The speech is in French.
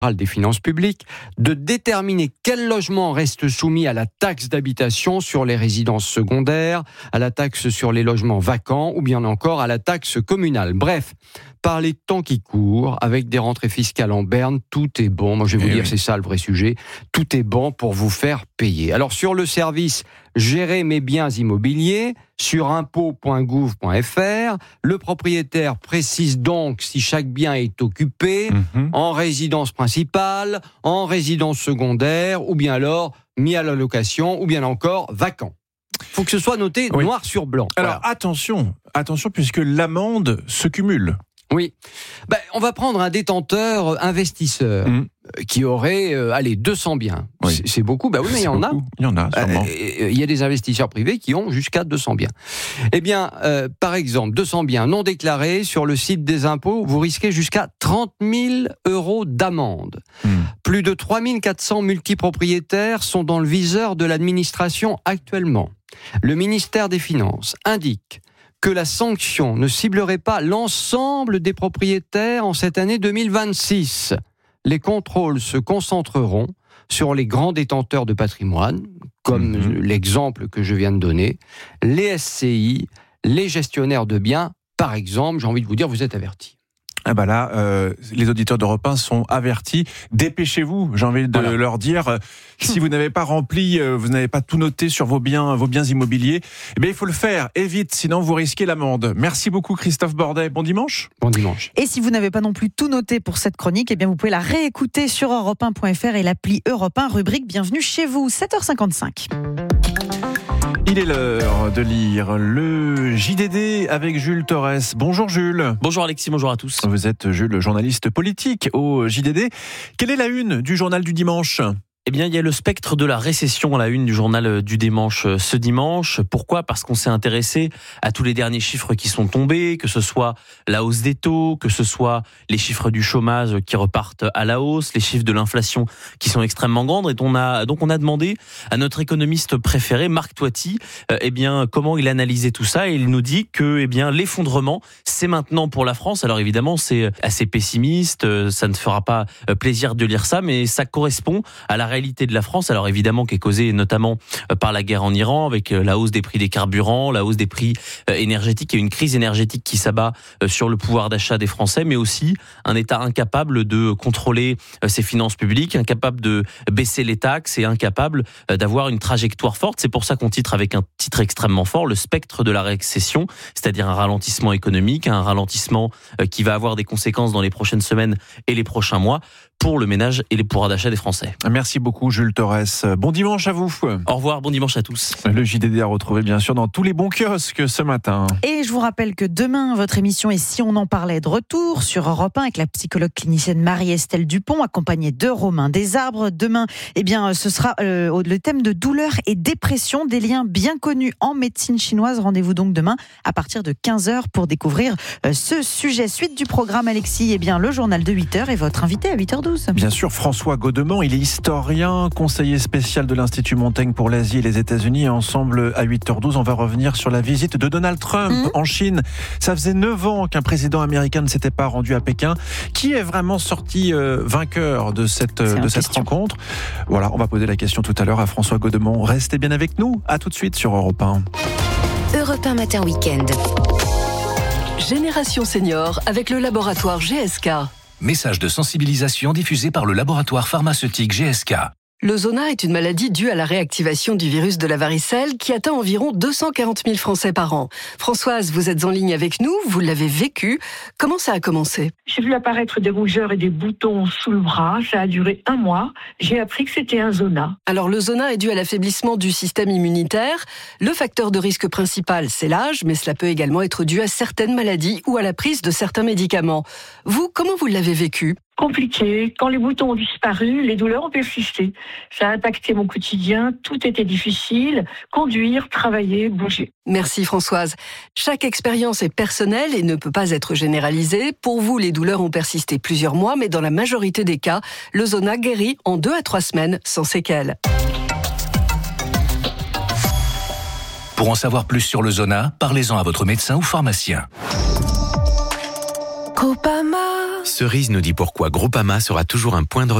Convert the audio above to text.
des finances publiques de déterminer quel logement reste soumis à la taxe d'habitation sur les résidences secondaires, à la taxe sur les logements vacants ou bien encore à la taxe communale. Bref, par les temps qui courent, avec des rentrées fiscales en berne, tout est bon. Moi, je vais vous dire, c'est ça le vrai sujet. Tout est bon pour vous faire payer. Alors, sur le service « Gérer mes biens immobiliers », sur impôts.gouv.fr, le propriétaire précise donc si chaque bien est occupé en résidence principale, en résidence secondaire, ou bien alors mis à la location, ou bien encore vacant. Il faut que ce soit noté noir sur blanc. Alors attention, puisque l'amende se cumule. Oui. On va prendre un détenteur investisseur qui aurait 200 biens. Oui. C'est beaucoup. Oui, mais il y en a. Il y en a, sûrement. Il y a des investisseurs privés qui ont jusqu'à 200 biens. Eh bien, par exemple, 200 biens non déclarés sur le site des impôts, vous risquez jusqu'à 30 000 € d'amende. Plus de 3 400 multipropriétaires sont dans le viseur de l'administration actuellement. Le ministère des Finances indique que la sanction ne ciblerait pas l'ensemble des propriétaires en cette année 2026. Les contrôles se concentreront sur les grands détenteurs de patrimoine, comme l'exemple que je viens de donner, les SCI, les gestionnaires de biens, par exemple. J'ai envie de vous dire, vous êtes avertis. Les auditeurs d'Europe 1 sont avertis. Dépêchez-vous, j'ai envie de leur dire. Si vous n'avez pas rempli, vous n'avez pas tout noté sur vos biens immobiliers, il faut le faire, et vite, sinon vous risquez l'amende. Merci beaucoup Christophe Bordet, bon dimanche. Bon dimanche. Et si vous n'avez pas non plus tout noté pour cette chronique, vous pouvez la réécouter sur europe1.fr et l'appli Europe 1, rubrique Bienvenue chez vous, 7h55. Il est l'heure de lire le JDD avec Jules Torres. Bonjour Jules. Bonjour Alexis, bonjour à tous. Vous êtes Jules, journaliste politique au JDD. Quelle est la une du journal du dimanche ? Il y a le spectre de la récession à la une du journal du dimanche ce dimanche. Pourquoi ? Parce qu'on s'est intéressé à tous les derniers chiffres qui sont tombés, que ce soit la hausse des taux, que ce soit les chiffres du chômage qui repartent à la hausse, les chiffres de l'inflation qui sont extrêmement grandes. Et on a demandé à notre économiste préféré, Marc Toiti, comment il analysait tout ça. Et il nous dit que l'effondrement, c'est maintenant pour la France. Alors évidemment, c'est assez pessimiste, ça ne fera pas plaisir de lire ça, mais ça correspond à la réalité de la France, alors évidemment qui est causée notamment par la guerre en Iran, avec la hausse des prix des carburants, la hausse des prix énergétiques et une crise énergétique qui s'abat sur le pouvoir d'achat des Français, mais aussi un État incapable de contrôler ses finances publiques, incapable de baisser les taxes et incapable d'avoir une trajectoire forte. C'est pour ça qu'on titre avec un titre extrêmement fort, le spectre de la récession, c'est-à-dire un ralentissement économique, un ralentissement qui va avoir des conséquences dans les prochaines semaines et les prochains mois pour le ménage et les pouvoirs d'achat des Français. Merci beaucoup Jules Torres. Bon dimanche à vous. Au revoir, bon dimanche à tous. Le JDD à retrouver bien sûr dans tous les bons kiosques ce matin. Et je vous rappelle que demain, votre émission est Si on en parlait de retour sur Europe 1 avec la psychologue clinicienne Marie-Estelle Dupont, accompagnée de Romain Desarbres. Demain, ce sera le thème de douleur et dépression, des liens bien connus en médecine chinoise. Rendez-vous donc demain à partir de 15h pour découvrir ce sujet. Suite du programme, Alexis, le journal de 8h et votre invité à 8h12. Bien sûr, François Godement, il est historien, conseiller spécial de l'Institut Montaigne pour l'Asie et les États-Unis. Et ensemble, à 8h12, on va revenir sur la visite de Donald Trump en Chine. Ça faisait 9 ans qu'un président américain ne s'était pas rendu à Pékin. Qui est vraiment sorti vainqueur de cette rencontre ? Voilà, on va poser la question tout à l'heure à François Godement. Restez bien avec nous. À tout de suite sur Europe 1. Europe 1 Matin Week-end. Génération Senior avec le laboratoire GSK. Message de sensibilisation diffusé par le laboratoire pharmaceutique GSK. Le zona est une maladie due à la réactivation du virus de la varicelle qui atteint environ 240 000 Français par an. Françoise, vous êtes en ligne avec nous, vous l'avez vécu. Comment ça a commencé ? J'ai vu apparaître des rougeurs et des boutons sous le bras. Ça a duré 1 mois. J'ai appris que c'était un zona. Alors le zona est dû à l'affaiblissement du système immunitaire. Le facteur de risque principal, c'est l'âge, mais cela peut également être dû à certaines maladies ou à la prise de certains médicaments. Vous, comment vous l'avez vécu ? Compliqué. Quand les boutons ont disparu, les douleurs ont persisté. Ça a impacté mon quotidien. Tout était difficile. Conduire, travailler, bouger. Merci Françoise. Chaque expérience est personnelle et ne peut pas être généralisée. Pour vous, les douleurs ont persisté plusieurs mois, mais dans la majorité des cas, le zona guérit en 2 à 3 semaines sans séquelles. Pour en savoir plus sur le zona, parlez-en à votre médecin ou pharmacien. Copama. Cerise nous dit pourquoi Groupama sera toujours un point de